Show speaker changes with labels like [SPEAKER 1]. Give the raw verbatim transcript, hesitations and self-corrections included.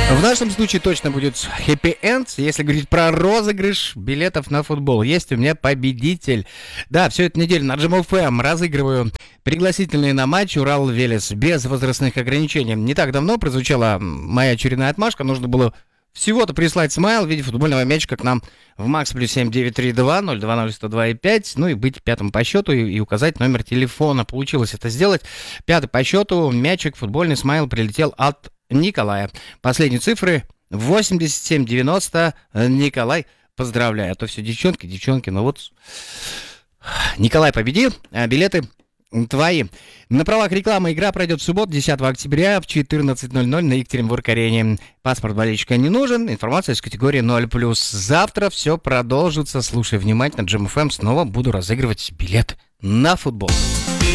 [SPEAKER 1] В нашем случае точно будет хэппи-энд, если говорить про розыгрыш билетов на футбол. Есть у меня победитель. Да, всю эту неделю на Джем эф эм разыгрываю пригласительные на матч Урал-Велес без возрастных ограничений. Не так давно прозвучала моя очередная отмашка. Нужно было всего-то прислать смайл в виде футбольного мячика к нам в Макс плюс семь девять три два ноль два ноль сто два и пять, ну и быть пятым по счету и, и указать номер телефона. Получилось это сделать. Пятый по счету мячик, футбольный смайл прилетел от Николая. Последние цифры восемьдесят семь девяносто. Николай, поздравляю. А то все девчонки, девчонки, ну вот. Николай победил, а билеты твои. На правах рекламы игра пройдет в субботу, десятого октября в четырнадцать ноль ноль на Екатеринбург-арене. Паспорт болельщика не нужен, информация из категории ноль плюс. Завтра все продолжится. Слушай внимательно, Джем эф эм, снова буду разыгрывать билет на футбол.